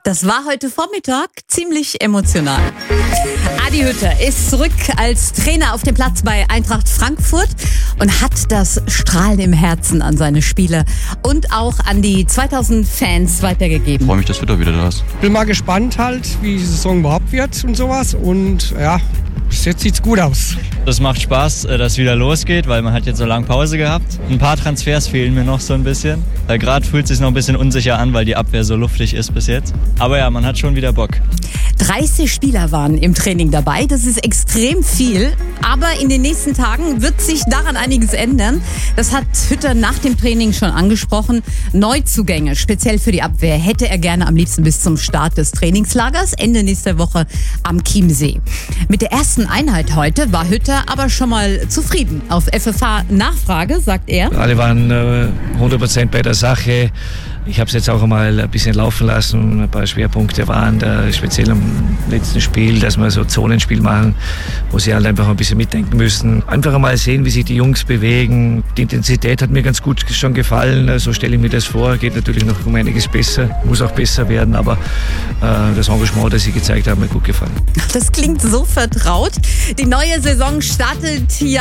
Das war heute Vormittag ziemlich emotional. Adi Hütter ist zurück als Trainer auf dem Platz bei Eintracht Frankfurt und hat das Strahlen im Herzen an seine Spieler und auch an die 2000 Fans weitergegeben. Ich freue mich, dass Hütter wieder da ist. Bin mal gespannt halt, wie die Saison überhaupt wird und sowas. Und ja, bis jetzt sieht's gut aus. Das macht Spaß, dass es wieder losgeht, weil man hat jetzt so lange Pause gehabt. Ein paar Transfers fehlen mir noch so ein bisschen. Gerade fühlt es sich noch ein bisschen unsicher an, weil die Abwehr so luftig ist bis jetzt. Aber ja, man hat schon wieder Bock. 30 Spieler waren im Training dabei. Das ist extrem viel. Aber in den nächsten Tagen wird sich daran einiges ändern. Das hat Hütter nach dem Training schon angesprochen. Neuzugänge, speziell für die Abwehr, hätte er gerne am liebsten bis zum Start des Trainingslagers Ende nächster Woche am Chiemsee. Mit der ersten Einheit heute war Hütter aber schon mal zufrieden. Auf FFH-Nachfrage sagt er: Alle waren 100% bei der Sache. Ich habe es jetzt auch einmal ein bisschen laufen lassen. Ein paar Schwerpunkte waren da, speziell am letzten Spiel, dass wir so Zonenspiel machen, wo sie halt einfach ein bisschen mitdenken müssen. Einfach einmal sehen, wie sich die Jungs bewegen. Die Intensität hat mir ganz gut schon gefallen. So stelle ich mir das vor. Geht natürlich noch um einiges besser, muss auch besser werden, aber das Engagement, das sie gezeigt haben, hat mir gut gefallen. Das klingt so vertraut. Die neue Saison startet ja